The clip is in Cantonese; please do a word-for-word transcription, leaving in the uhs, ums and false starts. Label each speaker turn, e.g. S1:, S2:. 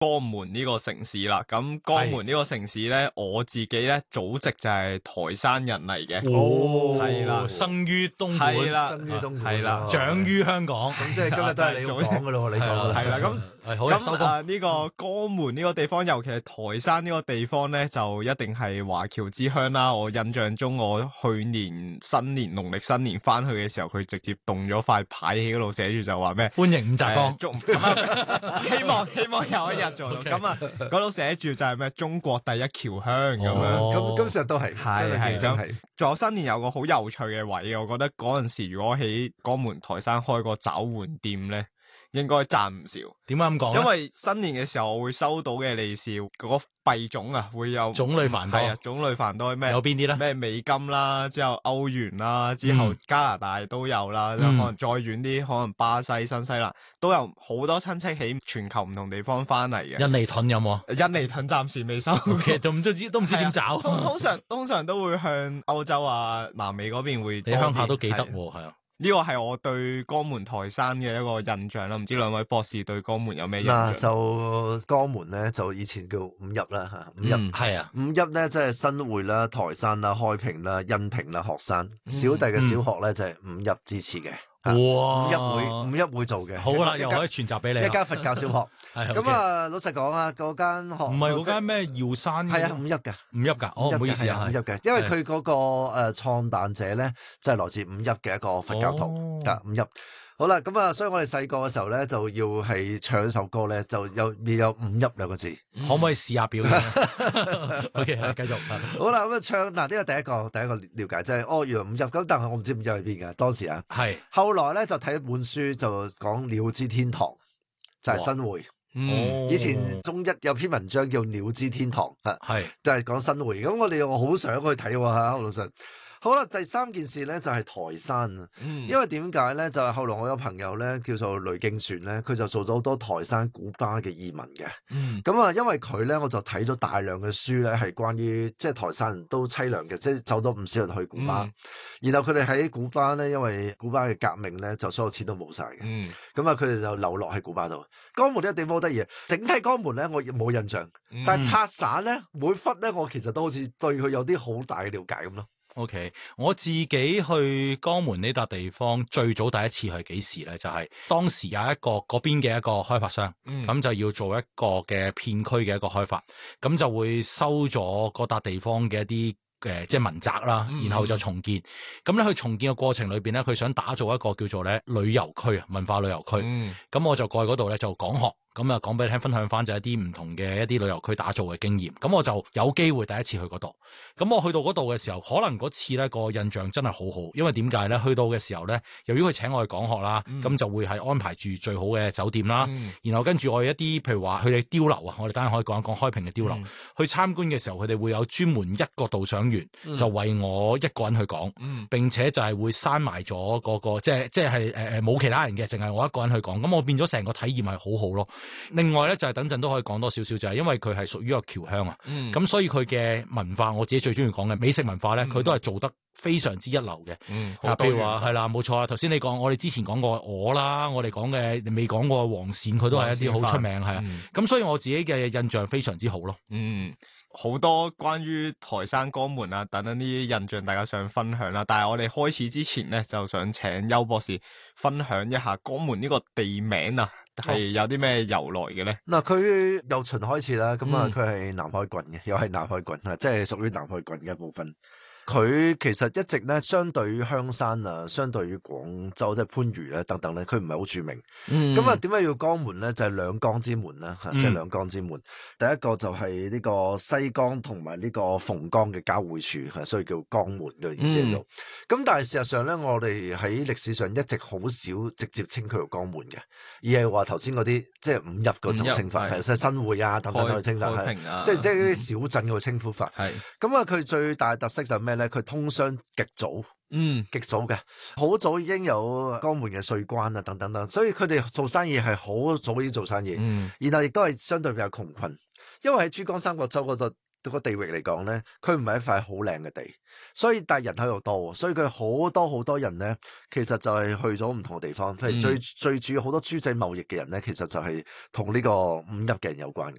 S1: 江門呢個城市啦。咁江門呢個城市咧，我自己咧祖籍就係台山人嚟嘅。
S2: 哦，
S1: 係啦，
S2: 生於東莞，
S1: 係啦，
S3: 生於東莞，
S1: 係啦，
S2: 長於香港。
S3: 咁即係今日都係你要講噶咯，你講
S1: 係啦，咁。
S2: 係好
S1: 咁啊呢個江門呢個地方，尤其係台山呢個地方咧，就一定係華僑之鄉啦。我印象中，我去年新年農曆新年翻去嘅時候，佢直接動咗塊牌喺嗰度寫住就話咩？
S2: 歡迎五澤江，
S1: 希望希望有一日做到。咁啊，嗰度寫住就係咩？中國第一僑鄉咁樣。
S3: 咁今時都係，
S1: 係係
S3: 真係。
S1: 仲有新年有個好有趣嘅位，我覺得嗰陣時如果喺江門台山開個找換店咧，應該賺唔少。
S2: 點解咁講？
S1: 因為新年嘅時候我會收到嘅利是嗰個幣種啊，會有
S2: 種類繁多。
S1: 係啊，種類繁多咩？
S2: 有邊啲咧？
S1: 咩美金啦，之後歐元啦，之後加拿大都有啦，嗯、可能再遠啲，可能巴西、新西蘭都有好多親戚喺全球唔同地方翻嚟嘅。
S2: 印尼盾有冇？
S1: 印尼盾暫時未收，
S2: 其實都唔知都唔知點找。
S1: 通通常通常都會向歐洲啊、南美嗰邊會。
S2: 你鄉下都記得喎，係啊。
S1: 呢個係我對江門台山嘅一個印象啦，唔知兩位博士對江門有咩印象？
S3: 嗱，就江門咧，就以前叫五邑啦嚇，五邑
S2: 係啊，
S3: 五邑咧即係新會啦、台山啦、開平啦、恩平啦、學山。小弟嘅小學咧就係五邑支持嘅。
S2: 哇！
S3: 五邑會五邑會做嘅。
S2: 好啦，又可以傳習俾你。
S3: 一間佛教小學。咁啊，老實講啊，嗰間學
S2: 唔係嗰間咩耀山？
S3: 係啊，五邑嘅，
S2: 五邑㗎。哦，唔好意思啊，
S3: 五邑嘅，因為佢嗰個誒創辦者咧，就係來自五邑嘅一個佛教徒。啊，五邑。好啦，咁啊，所以我哋細個嘅時候咧，就要係唱一首歌咧，就有要有五邑兩個字，
S2: 可唔可以試下表演？OK，繼續。
S3: 好啦，咁啊唱嗱，呢個第一個第一個了解即係哦，原來五邑咁，但係我唔知五邑喺邊㗎，當時啊，係後來咧就睇一本書就講鳥之天堂，就係新會。嗯，以前中一有篇文章叫《鳥之天堂》，係就係講新會。咁我哋我好想去睇喎嚇，老實。好啦，第三件事咧就係、是、台山啊，嗯、因為點解咧？就係、是、後來我有朋友咧叫做雷競船咧，佢就做咗好多台山古巴嘅移民嘅。咁啊、嗯，因為佢咧，我就睇咗大量嘅書咧，係關於即係台山人都凄涼嘅，即係走咗唔少人去古巴。嗯、然後佢哋喺古巴咧，因為古巴嘅革命咧，就所有錢都冇晒嘅。咁啊、嗯，佢哋就流落喺古巴度。江門呢個地方好得意，整體江門咧我冇印象，嗯、但係拆散咧每忽咧，我其實都好似對佢有啲好大嘅了解咁咯。
S2: O.K. 我自己去江門呢笪地方最早第一次係幾時咧？就係、是、當時有一個嗰邊嘅一個開發商，咁、嗯、就要做一個嘅片區嘅一個開發，咁就會收咗嗰笪地方嘅一啲誒、呃、即係民宅啦，然後就重建。咁咧佢重建嘅過程裏邊咧，佢想打造一個叫做咧旅遊區啊，文化旅遊區。咁、嗯、我就過去嗰度咧就講學。咁啊，講俾你聽，分享翻就一啲唔同嘅一啲旅遊區打造嘅經驗。咁我就有機會第一次去嗰度。咁我去到嗰度嘅時候，可能嗰次咧個印象真係好好，因為點解咧？去到嘅時候咧，由於佢請我去講學啦，咁、嗯、就會係安排住最好嘅酒店啦。嗯、然後跟住我一啲譬如話佢哋碉樓啊，我哋等陣可以講一講開平嘅碉樓。嗯、去參觀嘅時候，佢哋會有專門一個導賞員，嗯、就為我一個人去講。嗯、並且就係會閂埋咗嗰個，即係即係誒誒冇其他人嘅，淨係我一個人去講。咁我變咗成個體驗係好好咯。另外咧就係等陣都可以講多少少，就係因為佢係屬於一個僑鄉啊，咁、嗯、所以佢嘅文化，我自己最中意講嘅美食文化咧，佢、嗯、都係做得非常之一流嘅。嗯，譬如話係啦，冇錯啊。頭先你講，我哋之前講過鵝啦，我哋講嘅未講過黃鱔，佢都係一啲好出名係啊。咁、嗯、所以我自己嘅印象非常之好咯。嗯，好多關於台山江門啊等等呢啲印象，大家想分享啦。但係我哋開始之前咧，就想請邱博士分享一下江門呢個地名啊。係有啲咩由來嘅咧？
S3: 嗱，佢由秦開始啦，咁啊，佢係南海郡嘅，又係南海郡啊，即係屬於南海郡嘅一部分。佢其實一直咧，相對於香山啊，相對於廣州即係番禺啊等等咧，佢唔係好著名。咁啊、嗯，點解要江門咧？就係、是、兩江之門啦，即係、嗯、兩江之門。第一個就係呢個西江同埋呢個鳳江嘅交匯處，所以叫江門嘅意思喺度。咁、嗯、但係事實上咧，我哋喺歷史上一直好少直接稱佢做江門嘅，而係話頭先嗰啲即係五邑嗰種稱法，係即係新會啊等等去稱法，係即係即係啲小鎮嘅稱呼法。係咁啊，佢最大特色就係咩咧？佢通商極早，嗯，極早嘅，好早已經有江門嘅稅關啊，等等等，所以佢哋做生意係好早已經做生意，嗯，然後亦都係相對比較窮困，因為喺珠江三角洲嗰度個地域嚟講咧，佢唔係一塊好靚嘅地，所以但係人口又多，所以佢好多好多人咧，其實就係去咗唔同嘅地方。譬如最、嗯、最主要好多豬仔貿易嘅人咧，其實就係同呢個五邑嘅人有關嘅。